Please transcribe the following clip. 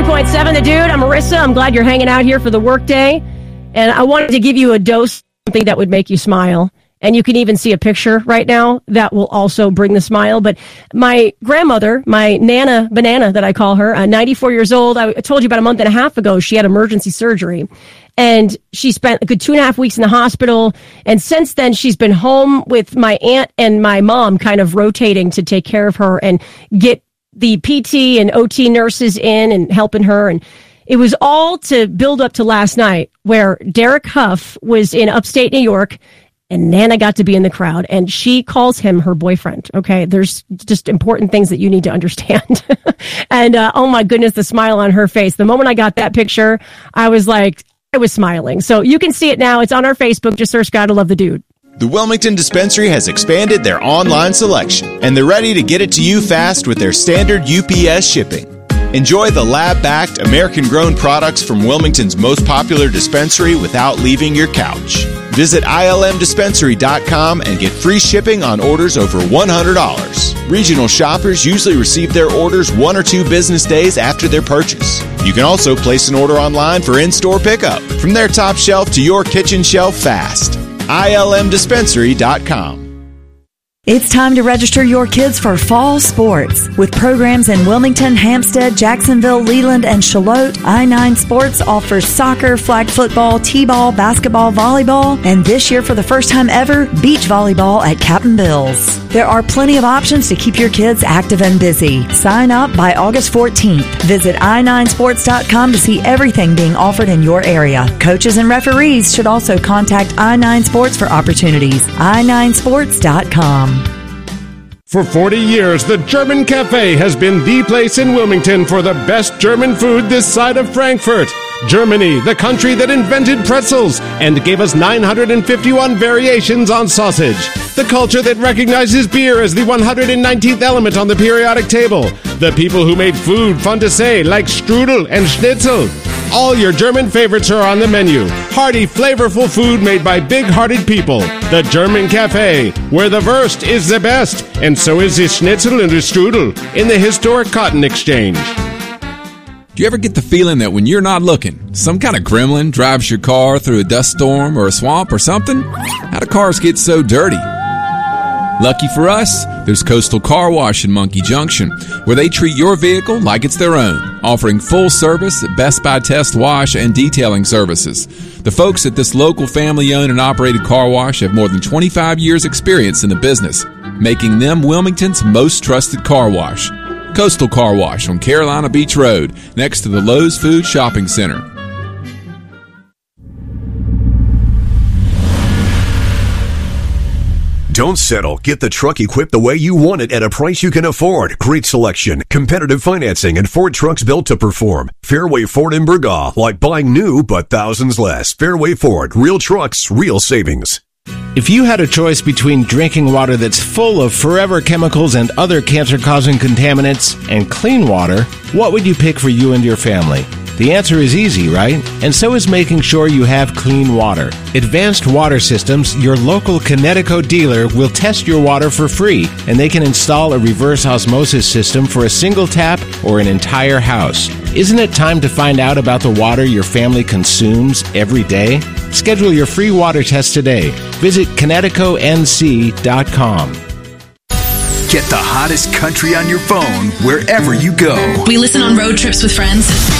101.7 The Dude. I'm Marissa. I'm glad you're hanging out here for the workday. And I wanted to give you a dose of something that would make you smile. And you can even see a picture right now that will also bring the smile. But my grandmother, my Nana Banana that I call her, 94 years old, I told you about a month and a half ago, she had emergency surgery. And she spent a good 2.5 weeks in the hospital. And since then, she's been home with my aunt and my mom kind of rotating to take care of her and get the PT and OT nurses in and helping her. And it was all to build up to last night where Derek Huff was in upstate New York and Nana got to be in the crowd, and she calls him her boyfriend. Okay, there's just important things that you need to understand. And oh my goodness, the smile on her face. The moment I got that picture, I was smiling. So you can see it now. It's on our Facebook. Just search Gotta Love the Dude. The Wilmington Dispensary has expanded their online selection, and they're ready to get it to you fast with their standard UPS shipping. Enjoy the lab-backed, American-grown products from Wilmington's most popular dispensary without leaving your couch. Visit ilmdispensary.com and get free shipping on orders over $100. Regional shoppers usually receive their orders 1 or 2 business days after their purchase. You can also place an order online for in-store pickup. From their top shelf to your kitchen shelf fast. ilmdispensary.com. It's time to register your kids for fall sports. With programs in Wilmington, Hampstead, Jacksonville, Leland, and Charlotte, I-9 Sports offers soccer, flag football, t-ball, basketball, volleyball, and this year for the first time ever, beach volleyball at Captain Bill's. There are plenty of options to keep your kids active and busy. Sign up by August 14th. Visit i9sports.com to see everything being offered in your area. Coaches and referees should also contact I-9 Sports for opportunities. i9sports.com. For 40 years, the German Cafe has been the place in Wilmington for the best German food this side of Frankfurt. Germany, the country that invented pretzels and gave us 951 variations on sausage. The culture that recognizes beer as the 119th element on the periodic table. The people who made food fun to say, like strudel and schnitzel. All your German favorites are on the menu. Hearty, flavorful food made by big-hearted people. The German Cafe, where the Wurst is the best, and so is the schnitzel and the strudel in the historic Cotton Exchange. Do you ever get the feeling that when you're not looking, some kind of gremlin drives your car through a dust storm or a swamp or something? How do cars get so dirty? Lucky for us, there's Coastal Car Wash in Monkey Junction, where they treat your vehicle like it's their own, offering full service, Best Buy test wash, and detailing services. The folks at this local family-owned and operated car wash have more than 25 years' experience in the business, making them Wilmington's most trusted car wash. Coastal Car Wash on Carolina Beach Road, next to the Lowe's Food Shopping Center. Don't settle. Get the truck equipped the way you want it at a price you can afford. Great selection, competitive financing, and Ford trucks built to perform. Fairway Ford in Burgaw, like buying new but thousands less. Fairway Ford, real trucks, real savings. If you had a choice between drinking water that's full of forever chemicals and other cancer-causing contaminants and clean water, what would you pick for you and your family? The answer is easy, right? And so is making sure you have clean water. Advanced Water Systems, your local Connecticut dealer, will test your water for free, and they can install a reverse osmosis system for a single tap or an entire house. Isn't it time to find out about the water your family consumes every day? Schedule your free water test today. Visit ConnecticutNC.com. Get the hottest country on your phone wherever you go. We listen on road trips with friends.